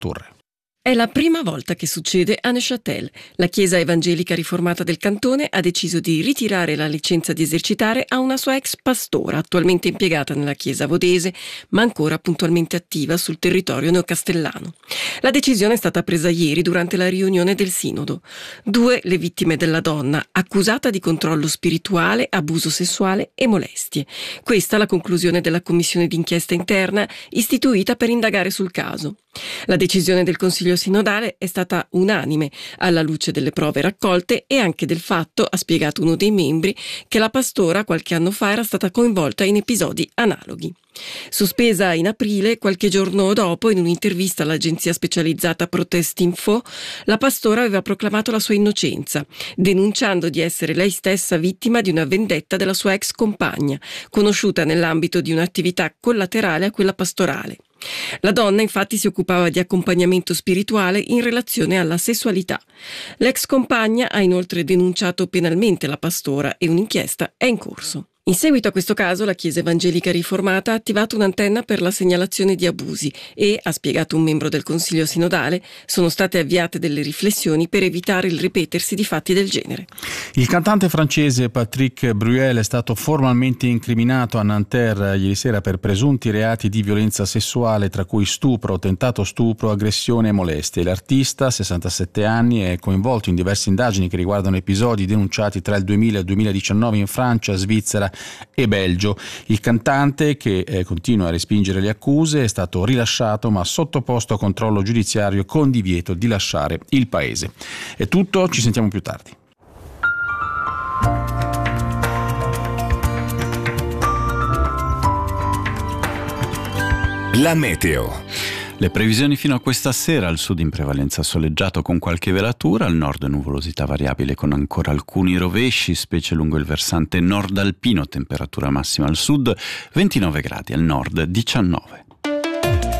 Turre. È la prima volta che succede a Neuchâtel. La Chiesa Evangelica Riformata del cantone ha deciso di ritirare la licenza di esercitare a una sua ex pastora, attualmente impiegata nella Chiesa vodese, ma ancora puntualmente attiva sul territorio neocastellano. La decisione è stata presa ieri durante la riunione del Sinodo. 2 le vittime della donna, accusata di controllo spirituale, abuso sessuale e molestie. Questa è la conclusione della commissione d'inchiesta interna istituita per indagare sul caso. La decisione del Consiglio sinodale è stata unanime, alla luce delle prove raccolte e anche del fatto, ha spiegato uno dei membri, che la pastora qualche anno fa era stata coinvolta in episodi analoghi. Sospesa in aprile, qualche giorno dopo, in un'intervista all'agenzia specializzata Protest Info, la pastora aveva proclamato la sua innocenza, denunciando di essere lei stessa vittima di una vendetta della sua ex compagna, conosciuta nell'ambito di un'attività collaterale a quella pastorale. La donna infatti si occupava di accompagnamento spirituale in relazione alla sessualità. L'ex compagna ha inoltre denunciato penalmente la pastora e un'inchiesta è in corso. In seguito a questo caso la Chiesa Evangelica Riformata ha attivato un'antenna per la segnalazione di abusi e, ha spiegato un membro del Consiglio sinodale, sono state avviate delle riflessioni per evitare il ripetersi di fatti del genere. Il cantante francese Patrick Bruel è stato formalmente incriminato a Nanterre ieri sera per presunti reati di violenza sessuale, tra cui stupro, tentato stupro, aggressione e molestie. L'artista, 67 anni, è coinvolto in diverse indagini che riguardano episodi denunciati tra il 2000 e il 2019 in Francia, Svizzera e Belgio. Il cantante, che continua a respingere le accuse, è stato rilasciato ma sottoposto a controllo giudiziario con divieto di lasciare il paese. È tutto, ci sentiamo più tardi. La meteo. Le previsioni fino a questa sera: al sud in prevalenza soleggiato con qualche velatura, al nord nuvolosità variabile con ancora alcuni rovesci, specie lungo il versante nord alpino, temperatura massima al sud 29 gradi, al nord 19.